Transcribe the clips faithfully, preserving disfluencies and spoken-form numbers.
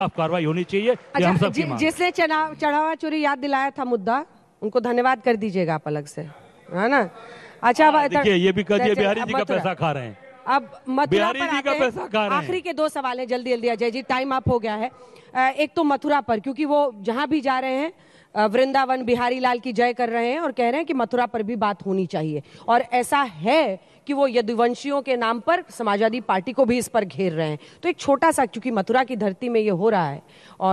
कार्रवाई होनी चाहिए। अच्छा, हम सब जि, जिसने चढ़ावा चोरी याद दिलाया था मुद्दा, उनको धन्यवाद कर दीजिएगा आप अलग से, है ना। अच्छा, देखिए ये भी कहिए बिहारी जी का पैसा खा रहे हैं। अब मथुरा पर जी का पैसा खा रहे हैं। आखिरी के दो सवाल है, जल्दी जल्दी अजय जी, टाइम अप हो गया है। एक तो मथुरा पर, क्योंकि वो जहां भी जा रहे हैं वृंदावन बिहारी लाल की जय कर रहे हैं और कह रहे हैं कि मथुरा पर भी बात होनी चाहिए, और ऐसा है कि वो यदुवंशियों के नाम पर समाजवादी पार्टी को भी इस पर घेर रहे हैं। तो एक छोटा सा, क्योंकि मथुरा की धरती में ये हो रहा है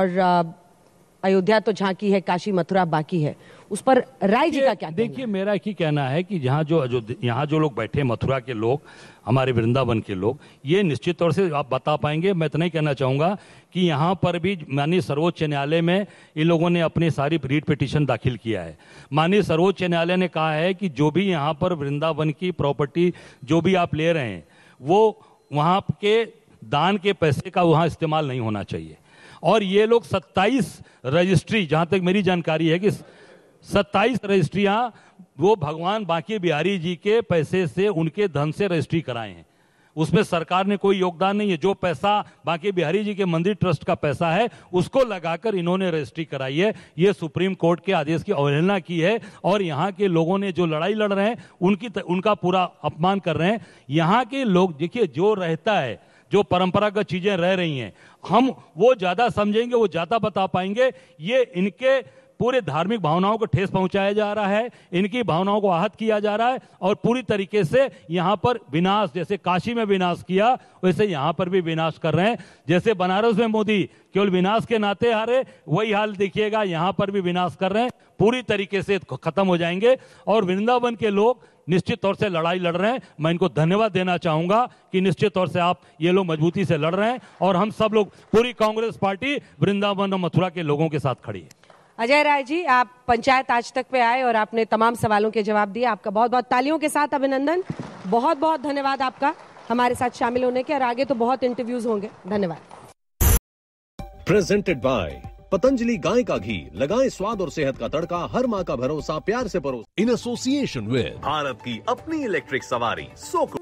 और अयोध्या तो झांकी है, काशी मथुरा बाकी है, उस पर राय जी का क्या? देखिए मेरा एक ही कहना है कि जहाँ जो जो यहाँ जो लोग बैठे, मथुरा के लोग, हमारे वृंदावन के लोग, ये निश्चित तौर से आप बता पाएंगे। मैं इतना ही कहना चाहूँगा कि यहाँ पर भी माननीय सर्वोच्च न्यायालय में इन लोगों ने अपनी सारी रीट पिटीशन दाखिल किया है। माननीय सर्वोच्च न्यायालय ने कहा है कि जो भी यहाँ पर वृंदावन की प्रॉपर्टी जो भी आप ले रहे हैं, वो वहाँ के दान के पैसे का वहाँ इस्तेमाल नहीं होना चाहिए। और ये लोग सत्ताईस रजिस्ट्री, जहाँ तक मेरी जानकारी है कि सत्ताईस रजिस्ट्रियां वो भगवान बांके बिहारी जी के पैसे से, उनके धन से रजिस्ट्री कराए हैं। उसमें सरकार ने कोई योगदान नहीं है। जो पैसा बांके बिहारी जी के मंदिर ट्रस्ट का पैसा है, उसको लगाकर इन्होंने रजिस्ट्री कराई है। ये सुप्रीम कोर्ट के आदेश की अवहेलना की है और यहाँ के लोगों ने जो लड़ाई लड़ रहे हैं उनकी उनका पूरा अपमान कर रहे हैं। यहाँ के लोग देखिए, जो रहता है, जो परंपरागत चीजें रह रही हैं, हम वो ज्यादा समझेंगे, वो ज्यादा बता पाएंगे। ये इनके पूरे धार्मिक भावनाओं को ठेस पहुंचाया जा रहा है, इनकी भावनाओं को आहत किया जा रहा है और पूरी तरीके से यहाँ पर विनाश, जैसे काशी में विनाश किया वैसे यहाँ पर भी विनाश कर रहे हैं। जैसे बनारस में मोदी केवल विनाश के नाते हारे, वही हाल देखिएगा यहाँ पर भी विनाश कर रहे हैं। पूरी तरीके से खत्म हो जाएंगे और वृंदावन के लोग निश्चित तौर से लड़ाई लड़ रहे हैं। मैं इनको धन्यवाद देना चाहूंगा कि निश्चित तौर से आप ये लोग मजबूती से लड़ रहे हैं और हम सब लोग, पूरी कांग्रेस पार्टी वृंदावन और मथुरा के लोगों के साथ खड़ी है। अजय राय जी, आप पंचायत आज तक पे आए और आपने तमाम सवालों के जवाब दिए। आपका बहुत बहुत तालियों के साथ अभिनंदन, बहुत बहुत धन्यवाद आपका हमारे साथ शामिल होने के, और आगे तो बहुत इंटरव्यूज होंगे। धन्यवाद। प्रेजेंटेड बाय पतंजलि गाय का घी, लगाएं स्वाद और सेहत का तड़का, हर माँ का भरोसा, प्यार से परोस, इन एसोसिएशन विद भारत की अपनी इलेक्ट्रिक सवारी सोको।